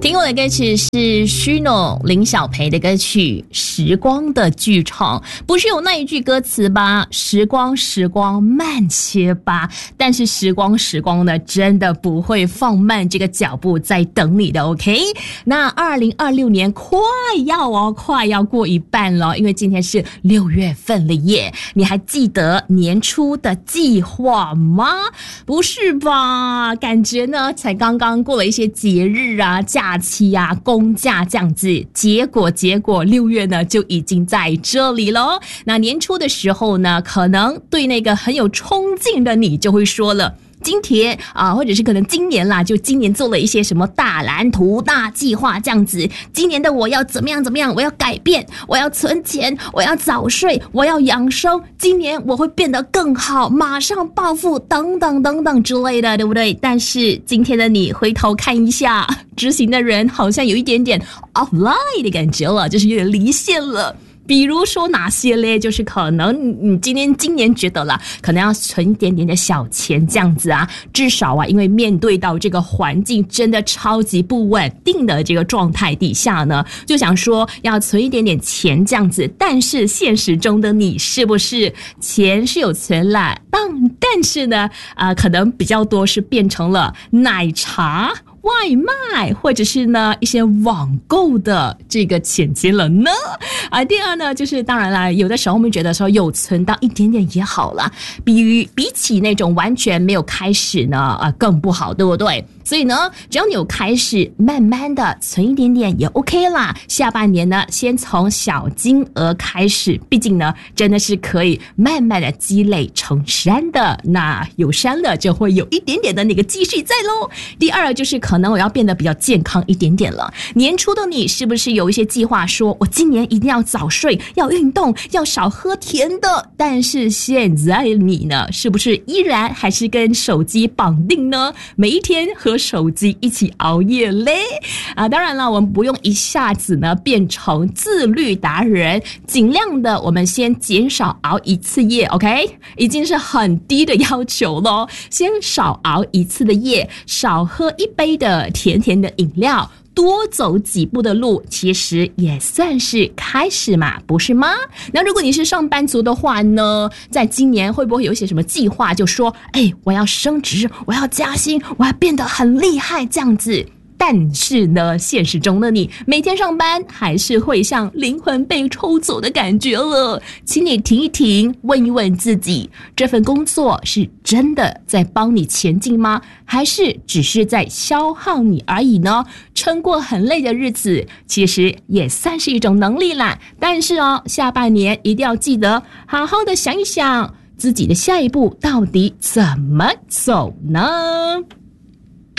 听过的歌曲是徐诺林小培的歌曲《时光的剧场》，不是有那一句歌词吧？时光时光慢些吧。但是时光时光呢，真的不会放慢这个脚步在等你的 OK。 那2026年快要过一半了，因为今天是6月份了耶。你还记得年初的计划吗？不是吧？感觉呢才刚刚过了一些节日啊、假期啊、公假这样子，结果6月呢就已经在这里咯。那年初的时候呢，可能对那个很有冲劲的你就会说了，今天或者是可能今年啦，就今年做了一些什么大蓝图、大计划这样子。今年的我要怎么样，我要改变，我要存钱，我要早睡，我要养生。今年我会变得更好，马上暴富，等等之类的，对不对？但是今天的你回头看一下，执行的人好像有一点点 offline 的感觉了，就是有点离线了。比如说哪些嘞？就是可能你今年觉得啦，可能要存一点点的小钱这样子啊，至少啊，因为面对到这个环境真的超级不稳定的这个状态底下呢，就想说要存一点点钱这样子。但是现实中的你是不是钱是有存啦，但是呢可能比较多是变成了奶茶、外卖，或者是呢一些网购的这个钱了呢。第二呢，就是当然啦，有的时候我们觉得说有存到一点点也好啦，比起那种完全没有开始呢更不好，对不对？所以呢，只要你有开始，慢慢的存一点点也 OK 啦。下半年呢，先从小金额开始，毕竟呢，真的是可以慢慢的积累成山的。那有山了，就会有一点点的那个积蓄在咯。第二就是可能我要变得比较健康一点点了。年初的你是不是有一些计划说，我今年一定要早睡，要运动，要少喝甜的？但是现在你呢，是不是依然还是跟手机绑定呢？每一天和手机一起熬夜嘞？当然了，我们不用一下子呢变成自律达人，尽量的我们先减少熬一次夜 OK， 已经是很低的要求咯。先少熬一次的夜，少喝一杯的甜的饮料，多走几步的路，其实也算是开始嘛，不是吗？那如果你是上班族的话呢，在今年会不会有一些什么计划，就说我要升职，我要加薪，我要变得很厉害这样子？但是呢，现实中的你每天上班还是会像灵魂被抽走的感觉了。请你停一停，问一问自己，这份工作是真的在帮你前进吗？还是只是在消耗你而已呢？撑过很累的日子，其实也算是一种能力啦。但是下半年一定要记得好好的想一想，自己的下一步到底怎么走呢？